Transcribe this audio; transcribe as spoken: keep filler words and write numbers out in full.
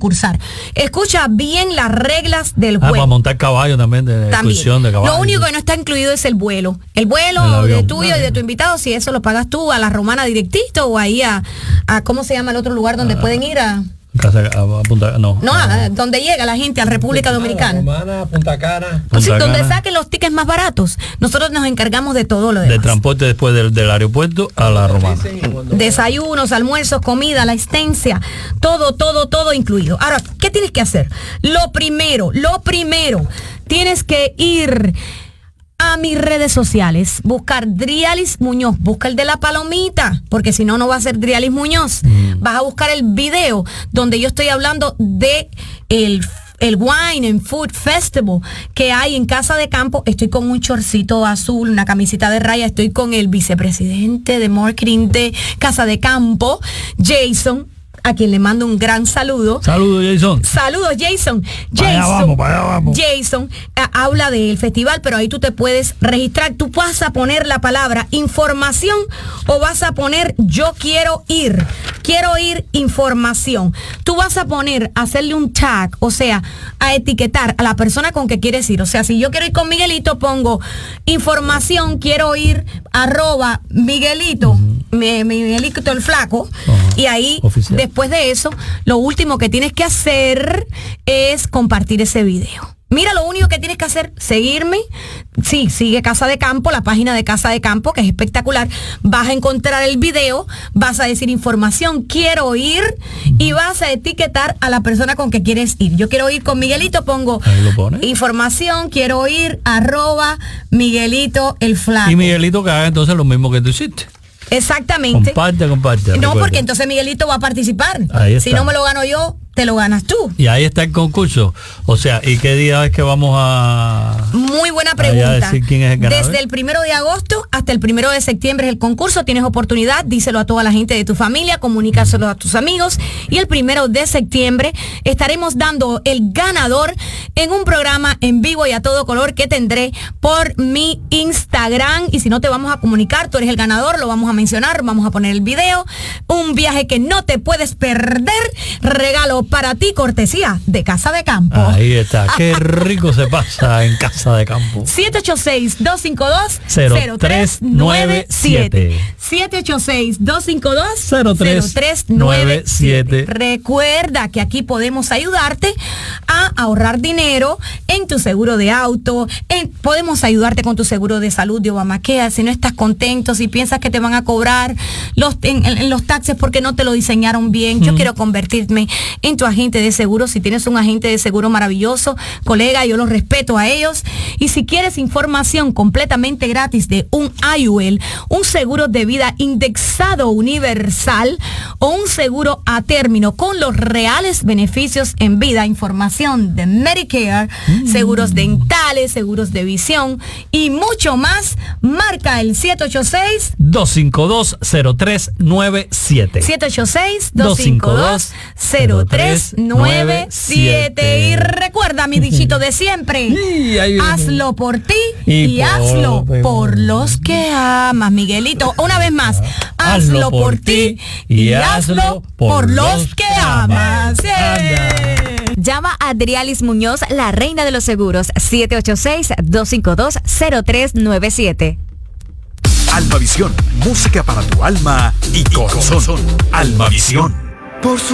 concursar. Escucha bien las reglas del Ah, juego. para montar caballo también, de También. excursión de caballo. Lo único que no está incluido es el vuelo. El vuelo El avión. de tuyo y de tu invitado, si eso lo pagas tú a la Romana directito o ahí a, a ¿cómo se llama el otro lugar donde Ah. pueden ir a? Casa, a, a Punta, no. No, a, donde llega la gente a República Dominicana. Romana, Punta Cana. Pues sí, Punta donde Cana. saquen los tickets más baratos. Nosotros nos encargamos de todo lo demás. De transporte después del, del aeropuerto a la Romana. Desayunos, almuerzos, comida, la estancia, todo, todo, todo incluido. Ahora, ¿qué tienes que hacer? Lo primero, lo primero, tienes que ir a mis redes sociales, buscar Drialis Muñoz, busca el de la palomita, porque si no, no va a ser Drialis Muñoz. Mm. Vas a buscar el video donde yo estoy hablando de el el Wine and Food Festival que hay en Casa de Campo. Estoy con un chorcito azul, una camisita de raya, estoy con el vicepresidente de marketing de Casa de Campo, Jason, a quien le mando un gran saludo. Saludos, Jason. Saludos, Jason. Para allá Jason, vamos, para allá vamos. Jason a, habla del festival, pero ahí tú te puedes registrar. Tú vas a poner la palabra información o vas a poner yo quiero ir. Quiero ir información. Tú vas a poner, hacerle un tag, o sea, a etiquetar a la persona con que quieres ir. O sea, si yo quiero ir con Miguelito, pongo información, quiero ir, arroba Miguelito, uh-huh. mi, Miguelito el flaco, uh-huh. y ahí, oficial. Después de eso, lo último que tienes que hacer es compartir ese video. Mira, lo único que tienes que hacer, seguirme. Sí, sigue Casa de Campo, la página de Casa de Campo, que es espectacular. Vas a encontrar el video, vas a decir información, quiero ir, y vas a etiquetar a la persona con que quieres ir. Yo quiero ir con Miguelito, pongo ahí lo pone. Información, quiero ir, arroba Miguelito el flaco. Y Miguelito que haga entonces lo mismo que tú hiciste. Exactamente. Comparte, comparte. No, recuerda. porque entonces Miguelito va a participar. Ahí está. Si no me lo gano yo, te lo ganas tú. Y ahí está el concurso. O sea, ¿y qué día es que vamos a...? Muy buena pregunta. A decir quién es el ganador. Desde el primero de agosto hasta el primero de septiembre es el concurso. Tienes oportunidad, díselo a toda la gente de tu familia, comunícaselo a tus amigos. Y el primero de septiembre estaremos dando el ganador en un programa en vivo y a todo color que tendré por mi Instagram. Y si no te vamos a comunicar, tú eres el ganador, lo vamos a mencionar, vamos a poner el video. Un viaje que no te puedes perder. Regalo para ti, cortesía de Casa de Campo. Ahí está, qué rico se pasa en Casa de Campo. siete ocho seis, dos cinco dos, cero tres nueve siete. siete ocho seis, dos cinco dos, cero tres nueve siete. Recuerda que aquí podemos ayudarte a ahorrar dinero en tu seguro de auto, en, podemos ayudarte con tu seguro de salud de Obamacare. Si no estás contento, si piensas que te van a cobrar los, en, en los taxes porque no te lo diseñaron bien, yo mm. quiero convertirme en tu agente de seguro. Si tienes un agente de seguro maravilloso, colega, yo los respeto a ellos. Y si quieres información completamente gratis de un I U L, un seguro de vida indexado universal o un seguro a término con los reales beneficios en vida, información de Medicare, mm. seguros dentales, seguros de visión y mucho más, marca el siete ocho seis, dos cinco dos, cero tres nueve siete. siete ocho seis, dos cinco dos, cero tres nueve siete. Y recuerda, mi dichito de siempre, hazlo por ti y, y por hazlo por, por los que amas. Miguelito, una vez más, hazlo, hazlo por, por ti y hazlo por, por los que amas. Yeah. Llama a Drialis Muñoz, la reina de los seguros, siete ocho seis, dos cinco dos, cero tres nueve siete. Almavisión, música para tu alma y corazón. Almavisión. Por sus